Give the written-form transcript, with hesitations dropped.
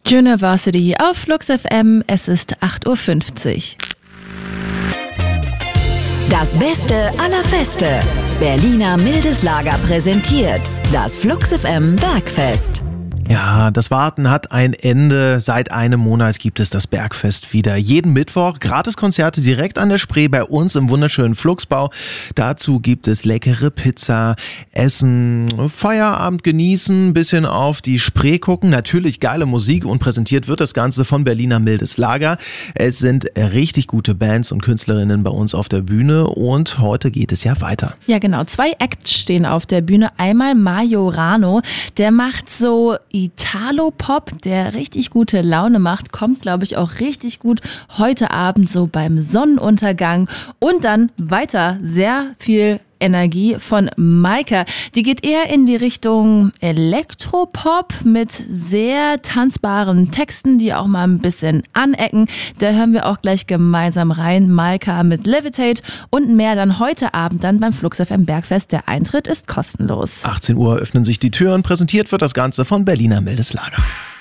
University auf Flux FM, es ist 8:50 Uhr. Das Beste aller Feste. Berliner Mildes Lager präsentiert das Flux FM Bergfest. Ja, das Warten hat ein Ende. Seit einem Monat gibt es das Bergfest wieder. Jeden Mittwoch Gratiskonzerte direkt an der Spree bei uns im wunderschönen Fluxbau. Dazu gibt es leckere Pizza, Essen, Feierabend genießen, ein bisschen auf die Spree gucken. Natürlich geile Musik und präsentiert wird das Ganze von Berliner Mildes Lager. Es sind richtig gute Bands und Künstlerinnen bei uns auf der Bühne und heute geht es ja weiter. Ja genau, 2 Acts stehen auf der Bühne. Einmal Majorano, der macht so Italo-Pop, der richtig gute Laune macht, kommt glaube ich auch richtig gut heute Abend so beim Sonnenuntergang und dann weiter sehr viel Energie von Maika. Die geht eher in die Richtung Elektropop mit sehr tanzbaren Texten, die auch mal ein bisschen anecken. Da hören wir auch gleich gemeinsam rein. Maika mit Levitate und mehr dann heute Abend dann beim Flux FM Bergfest. Der Eintritt ist kostenlos. 18 Uhr öffnen sich die Türen. Präsentiert wird das Ganze von Berliner Mildes Lager.